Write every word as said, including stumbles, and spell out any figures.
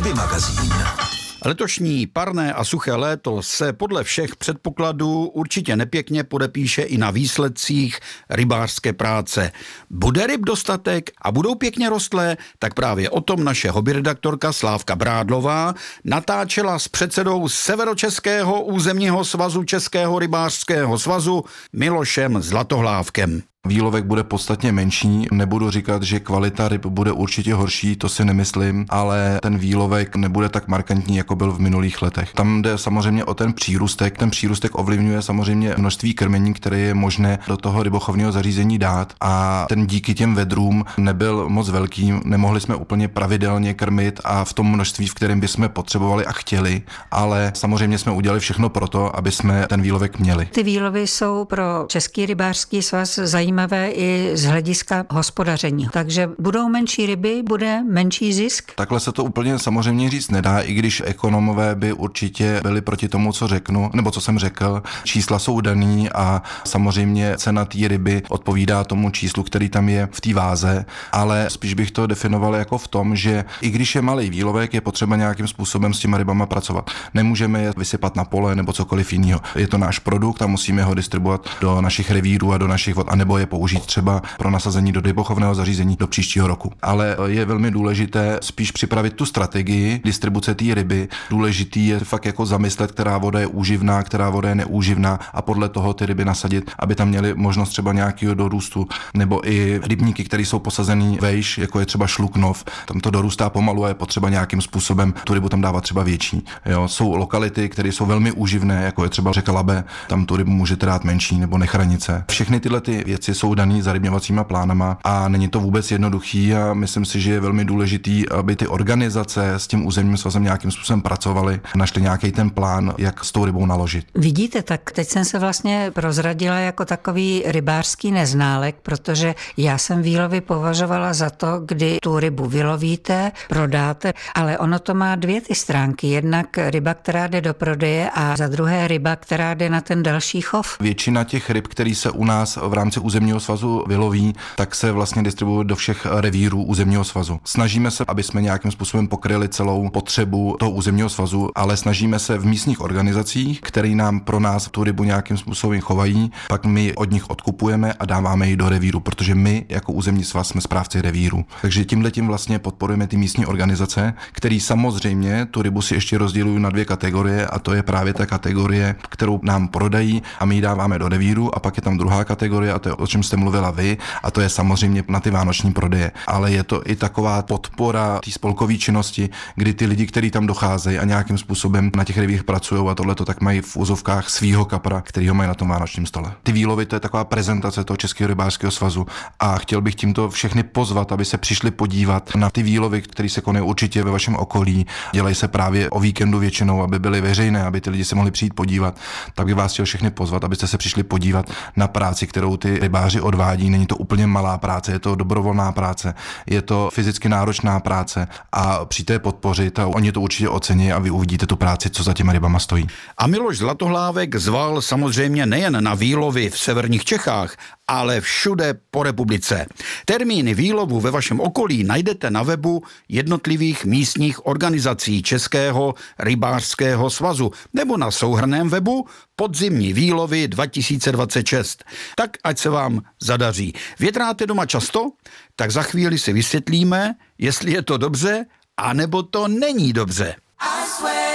Hobby magazín. Letošní parné a suché léto se podle všech předpokladů určitě nepěkně podepíše i na výsledcích rybářské práce. Bude ryb dostatek a budou pěkně rostlé, tak právě o tom naše hobbyredaktorka Slávka Brádlová natáčela s předsedou Severočeského územního svazu Českého rybářského svazu Milošem Zlatohlávkem. Výlovek bude podstatně menší, nebudu říkat, že kvalita ryb bude určitě horší, to si nemyslím, ale ten výlovek nebude tak markantní, jako byl v minulých letech. Tam jde samozřejmě o ten přírůstek, ten přírůstek ovlivňuje samozřejmě množství krmení, které je možné do toho rybochovného zařízení dát a ten díky těm vedrům nebyl moc velký, nemohli jsme úplně pravidelně krmit a v tom množství, v kterém bychom potřebovali a chtěli, ale samozřejmě jsme udělali všechno pro to, aby jsme ten výlovek měli. Ty výlovy jsou pro Český rybářský svaz zajímavé i z hlediska hospodaření. Takže budou menší ryby, bude menší zisk? Takhle se to úplně samozřejmě říct nedá, i když ekonomové by určitě byli proti tomu, co řeknu, nebo co jsem řekl. Čísla jsou daný a samozřejmě cena té ryby odpovídá tomu číslu, který tam je v té váze, ale spíš bych to definoval jako v tom, že i když je malý výlovek, je potřeba nějakým způsobem s těma rybama pracovat. Nemůžeme je vysypat na pole nebo cokoliv jiného. Je to náš produkt a musíme ho distribuovat do našich revírů a do našich vod, anebo je použít třeba pro nasazení do rybochovného zařízení do příštího roku. Ale je velmi důležité spíš připravit tu strategii distribuce té ryby. Důležitý je fakt jako zamyslet, která voda je úživná, která voda je neúživná a podle toho ty ryby nasadit, aby tam měly možnost třeba nějakého dorůstu, nebo i rybníky, které jsou posazený vejš, jako je třeba Šluknov. Tam to dorůstá pomalu a je potřeba nějakým způsobem tu rybu tam dávat třeba větší. Jo, jsou lokality, které jsou velmi úživné, jako je třeba řeka Labe, tam tu rybu můžete dát menší nebo Nechranice. Všechny tyhle ty věci jsou daný zarybňovacíma plánama a není to vůbec jednoduchý a myslím si, že je velmi důležitý, aby ty organizace s tím územním svazem nějakým způsobem pracovaly, našli nějaký ten plán, jak s tou rybou naložit. Vidíte, tak teď jsem se vlastně prozradila jako takový rybářský neználek, protože já jsem výlovy považovala za to, kdy tu rybu vylovíte, prodáte, ale ono to má dvě ty stránky. Jednak ryba, která jde do prodeje a za druhé ryba, která jde na ten další chov. Většina těch ryb, který se u nás v rámci územního svazu vyloví, tak se vlastně distribuuje do všech revírů územního svazu. Snažíme se, aby jsme nějakým způsobem pokryli celou potřebu toho územního svazu, ale snažíme se v místních organizacích, které nám pro nás tu rybu nějakým způsobem chovají, pak my od nich odkupujeme a dáváme ji do revíru, protože my jako územní svaz jsme správci revíru. Takže tímhletím vlastně podporujeme ty místní organizace, které samozřejmě tu rybu si ještě rozdělují na dvě kategorie a to je právě ta kategorie, kterou nám prodají a my ji dáváme do revíru a pak je tam druhá kategorie a to je, o čem jste mluvila vy, a to je samozřejmě na ty vánoční prodeje. Ale je to i taková podpora té spolkové činnosti, kdy ty lidi, kteří tam docházejí a nějakým způsobem na těch revírech pracují a tohle to tak mají v úzovkách svýho kapra, který ho mají na tom vánočním stole. Ty výlovy, to je taková prezentace toho Českého rybářského svazu a chtěl bych tímto všechny pozvat, aby se přišli podívat na ty výlovy, které se konají určitě ve vašem okolí. Dělají se právě o víkendu většinou, aby byly veřejné, aby ty lidi se mohli přijít podívat. Tak bych vás chtěl všechny pozvat, abyste se přišli podívat na práci, kterou ty rybáři odvádí. Není to úplně malá práce, je to dobrovolná práce, je to fyzicky náročná práce a přijďte je podpořit a oni to určitě ocení a vy uvidíte tu práci, co za těma rybama stojí. A Miloš Zlatohlávek zval samozřejmě nejen na výlovy v severních Čechách, ale všude po republice. Termíny výlovu ve vašem okolí najdete na webu jednotlivých místních organizací Českého rybářského svazu nebo na souhrnném webu Podzimní výlovy dva tisíce dvacet šest. Tak ať se vám zadaří. Větráte doma často? Tak za chvíli si vysvětlíme, jestli je to dobře, anebo to není dobře.